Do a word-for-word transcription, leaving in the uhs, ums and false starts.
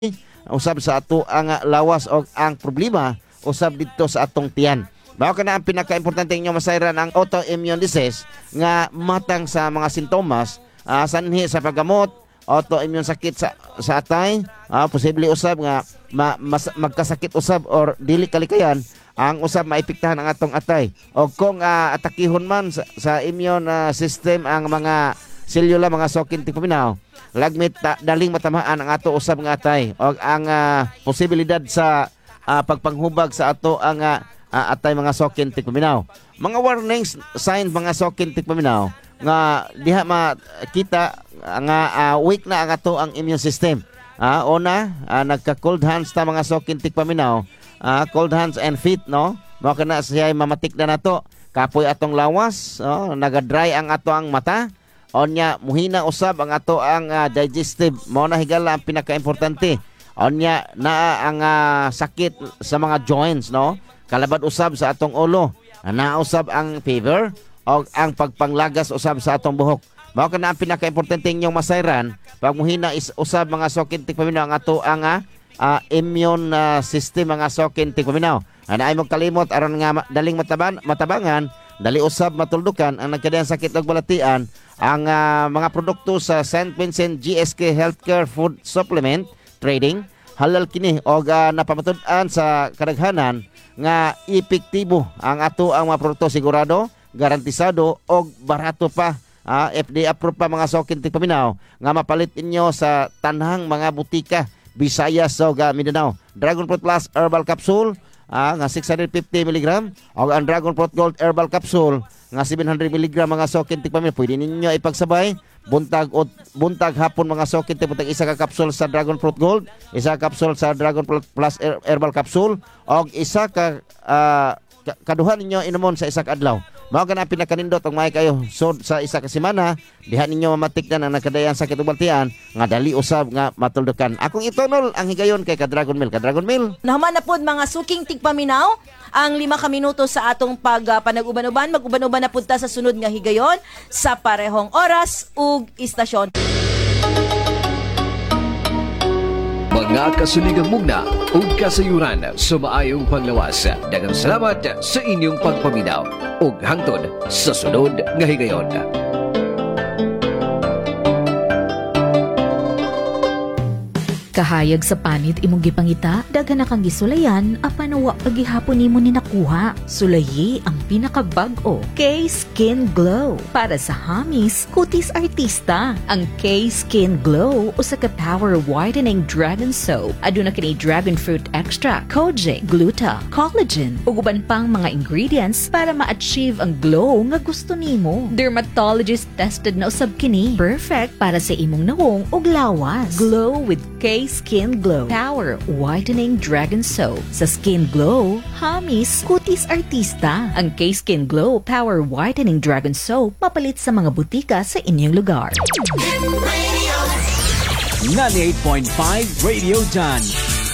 usab sa ato ang uh, lawas o ang problema usab dito sa atong tiyan. Mao kana ang pinaka-importante inyo masayran ang autoimmune disease nga matang sa mga sintomas uh, sanhi sa paggamot autoimmune sakit sa sa atay, uh, posible usab nga ma, mas, magkasakit usab or dili kalikayan ang usab maipiktahan ang atong atay. O kung uh, atakihon man sa, sa immune uh, system ang mga selula, mga sokin tigpaminaw, lagmit ta, daling matamaan ang ato usab nga atay o ang uh, posibilidad sa uh, pagpanghubag sa ato ang uh, uh, atay mga sokin tigpaminaw. Mga warnings sign mga sokin tigpaminaw nga diha makita nga uh, weak na ang ato ang immune system. Uh, una, uh, nagka-cold hands ta mga sokin tigpaminaw, uh, cold hands and feet, no? Mao kana siya mamatik na nato. Kapoy atong lawas, oh, naga-dry ang ato ang mata. Onya muhina usab ang ato ang uh, digestive, mao na higala ang pinaka-importante. Onya na ang uh, sakit sa mga joints, no? Kalabad usab sa atong ulo. Na usab ang fever o ang pagpanglagas usab sa atong buhok. Mao kana ang pinaka-importante inyong masayran pag muhina is usab mga sokin tigpaminaw ang ato ang uh, uh, immune uh, system mga sokin tigpaminaw. Ana ay mo kalimot aron nga daling mataban matabangan, dali usab matuldukan ang nagkadayang sakit ug balatian ang uh, mga produkto sa Saint Vincent G S K Healthcare Food Supplement Trading. Halal kini og uh, napamatud-an sa kadaghanan nga epektibo ang ato ang mga produkto, sigurado, garantisado og barato pa. Uh, F D A approved pa mga sokin tigpaminaw nga mapalit inyo sa tanhang mga butika Visayas ug uh, Mindanao. Dragon Fruit Plus Herbal Capsule uh, nga six hundred fifty milligrams o ang Dragon Fruit Gold Herbal Capsule nga seven hundred milligrams mga sokin tigpaminaw. Pwede ninyo ipagsabay buntag o buntag hapon mga sokin tigpaminaw. Isa ka capsule sa Dragon Fruit Gold, isa ka capsule sa Dragon Fruit Plus Herbal Capsule o isa ka uh, kaduhan ninyo inumon sa isa ka adlaw. Mao kana pinakanindot og may kayo so sa isa ka semana diha ninyo mamatik na ang nakadayan sakit ug baltian nga dali usab nga matuldukan. Akong itonol ang higayon kay ka Dragon Meal. Ka Dragon Meal. Nahuman na pod mga suking tigpaminaw ang lima ka minuto sa atong pag uh, panag-uban-uban. Mag-uban-uban na pud ta sa sunod nga higayon sa parehong oras ug istasyon. Mga kasuligang mugna ug kasayuran sa maayong panglawas. Daghang salamat sa inyong pagpaminaw ug hangtod sa sunod nga higayon. Kahayag sa panit imong gipangita, daghan na kang gisulayan apan wa pagihapon nimo ni nakuha. Sulayi ang pinakabag-o K-Skin Glow para sa hamis kutis artista. Ang K-Skin Glow usa ka power whitening dragon soap. Aduna kini dragon fruit extract, kojic, gluta, collagen ug uban pang mga ingredients para ma-achieve ang glow nga gusto nimo. Dermatologist tested na usab kini. Perfect para sa imong nawong ug lawas. Glow with K Skin Glow Power Whitening Dragon Soap. Sa Skin Glow, hamis kutis artista. Ang K-Skin Glow Power Whitening Dragon Soap mapalit sa mga butika sa inyong lugar. ninety-eight point five Radio Done.